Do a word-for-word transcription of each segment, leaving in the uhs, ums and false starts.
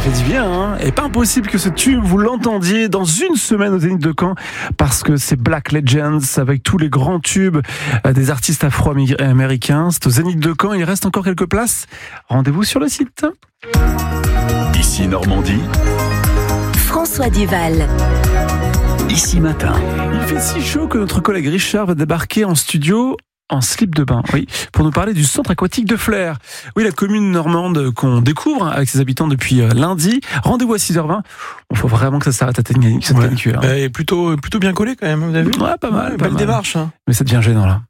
fait du bien, hein. Et pas impossible que ce tube, vous l'entendiez dans une semaine au Zénith de Caen, parce que c'est Black Legends avec tous les grands tubes des artistes afro-américains. C'est au Zénith de Caen, il reste encore quelques places. Rendez-vous sur le site. Ici Normandie. François Duval. Ici Matin. Il fait si chaud que notre collègue Richard va débarquer en studio en slip de bain, oui, pour nous parler du centre aquatique de Flers. Oui, la commune normande qu'on découvre avec ses habitants depuis lundi. Rendez-vous à six heures vingt. Il faut vraiment que ça s'arrête à cette canicule. Hein. Et plutôt, plutôt bien collé quand même, vous avez vu ? Ouais, pas mal. Ouais, pas belle mal. démarche. Hein. Mais ça devient gênant là.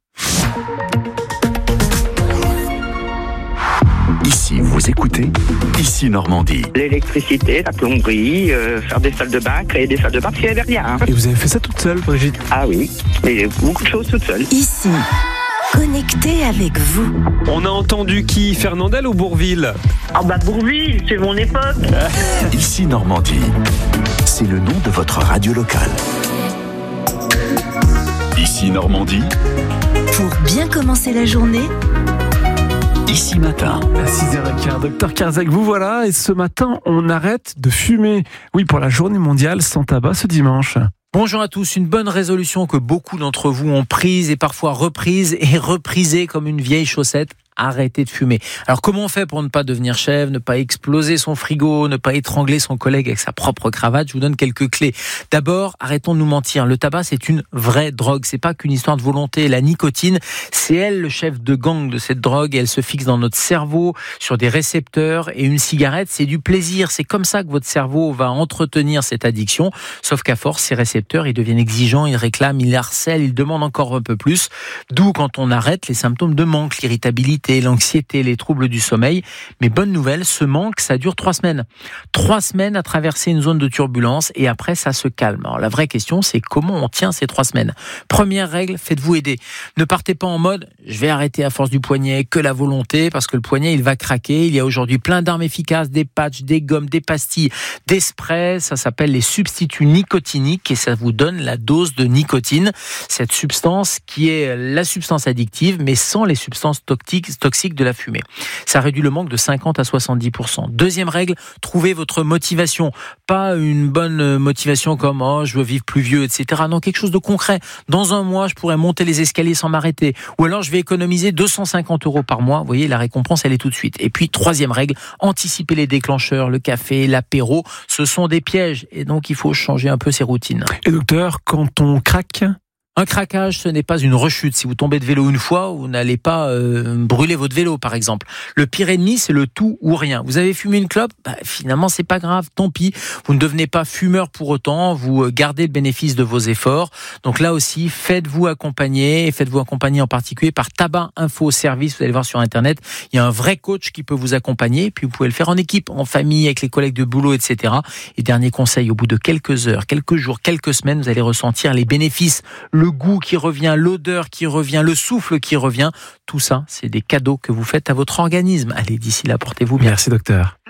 Ici, vous écoutez Ici Normandie. L'électricité, la plomberie, euh, faire des salles de bain, créer des salles de bain, parce qu'il n'y avait rien. Hein. Et vous avez fait ça toute seule, Brigitte ? Ah oui, et beaucoup de choses toute seule. Ici, connecté avec vous. On a entendu qui ? Fernandel ou Bourville ? Ah bah Bourville, c'est mon époque. Ici Normandie. C'est le nom de votre radio locale. Ici Normandie. Pour bien commencer la journée, Ici Matin. À six heures quinze, docteur Karzak, vous voilà. Et ce matin, on arrête de fumer. Oui, pour la journée mondiale sans tabac ce dimanche. Bonjour à tous, une bonne résolution que beaucoup d'entre vous ont prise et parfois reprise et reprisée comme une vieille chaussette. Arrêtez de fumer. Alors comment on fait pour ne pas devenir chèvre, ne pas exploser son frigo, ne pas étrangler son collègue avec sa propre cravate ? Je vous donne quelques clés. D'abord, arrêtons de nous mentir. Le tabac, c'est une vraie drogue. C'est pas qu'une histoire de volonté. La nicotine, c'est elle le chef de gang de cette drogue. Elle se fixe dans notre cerveau sur des récepteurs. Et une cigarette, c'est du plaisir. C'est comme ça que votre cerveau va entretenir cette addiction. Sauf qu'à force, ces récepteurs, ils deviennent exigeants, ils réclament, ils harcèlent, ils demandent encore un peu plus. D'où, quand on arrête, les symptômes de manque, l'irritabilité, l'anxiété, les troubles du sommeil. Mais bonne nouvelle, ce manque, ça dure trois semaines. Trois semaines à traverser une zone de turbulence et après, ça se calme. Alors, la vraie question, c'est comment on tient ces trois semaines. Première règle, faites-vous aider. Ne partez pas en mode, je vais arrêter à force du poignet, que la volonté, parce que le poignet, il va craquer. Il y a aujourd'hui plein d'armes efficaces, des patchs, des gommes, des pastilles, des sprays. Ça s'appelle les substituts nicotiniques et ça vous donne la dose de nicotine. Cette substance qui est la substance addictive, mais sans les substances toxiques toxique de la fumée. Ça réduit le manque de cinquante à soixante-dix pour cent. Deuxième règle, trouvez votre motivation. Pas une bonne motivation comme « oh, je veux vivre plus vieux », et cetera. Non, quelque chose de concret. Dans un mois, je pourrais monter les escaliers sans m'arrêter. Ou alors, je vais économiser deux cent cinquante euros par mois. Vous voyez, la récompense, elle est tout de suite. Et puis, troisième règle, anticiper les déclencheurs, le café, l'apéro. Ce sont des pièges. Et donc, il faut changer un peu ses routines. Et docteur, quand on craque ? Un craquage, ce n'est pas une rechute. Si vous tombez de vélo une fois, vous n'allez pas euh, brûler votre vélo, par exemple. Le pire ennemi, c'est le tout ou rien. Vous avez fumé une clope, bah, finalement, c'est pas grave, tant pis. Vous ne devenez pas fumeur pour autant, vous gardez le bénéfice de vos efforts. Donc là aussi, faites-vous accompagner, et faites-vous accompagner en particulier par Tabac Info Service. Vous allez voir sur Internet, il y a un vrai coach qui peut vous accompagner, puis vous pouvez le faire en équipe, en famille, avec les collègues de boulot, et cetera. Et dernier conseil, au bout de quelques heures, quelques jours, quelques semaines, vous allez ressentir les bénéfices, le goût qui revient, l'odeur qui revient, le souffle qui revient. Tout ça, c'est des cadeaux que vous faites à votre organisme. Allez, d'ici là, portez-vous bien. Merci docteur.